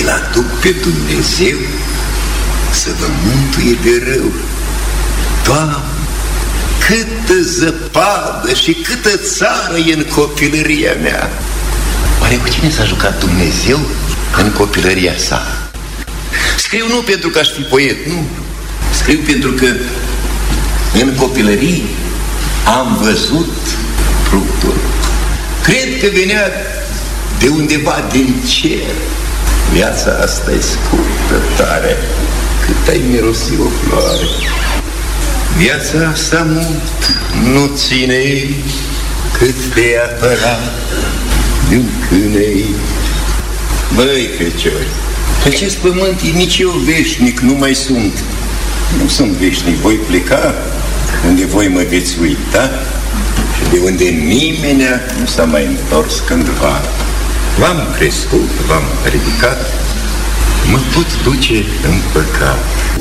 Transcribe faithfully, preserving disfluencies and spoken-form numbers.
îl aduc pe Dumnezeu să vă mântuie de rău. Doamne, câtă zăpadă și câtă țară e în copilăria mea! Oare cu cine s-a jucat Dumnezeu în copilăria sa? Scriu nu pentru că aș fi poet, nu. Scriu pentru că în copilărie am văzut fructul. Cred că venea de undeva din cer. Viața asta e scurtă tare, cât ai mirosi o floare. Viața asta mult nu ține, cât te apăra de-un câinei. Băi, feciori, acest pământ e nici eu veșnic nu mai sunt. Nu sunt veșnic, voi pleca unde voi mă veți uita și de unde nimeni nu s-a mai întors cândva. V-am crescut, v-am ridicat, mă pot duce în păcat.